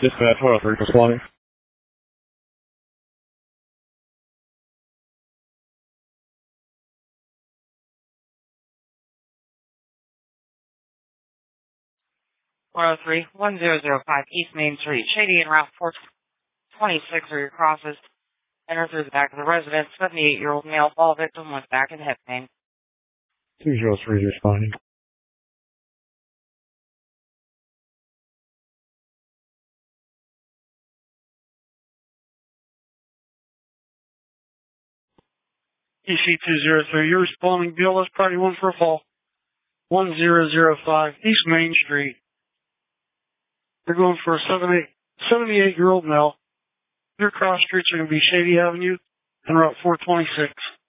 Dispatch 103 responding. One 1005 East Main Street, Shady and Route 426 are your crosses. Enter through the back of the residence. 78-year-old male fall victim with back and hip pain. 203 responding. EC203, you're responding. BLS Party 1 for a fall. 1005 East Main Street. They're going for a 78-year-old male. Your cross streets are going to be Shady Avenue and Route 426.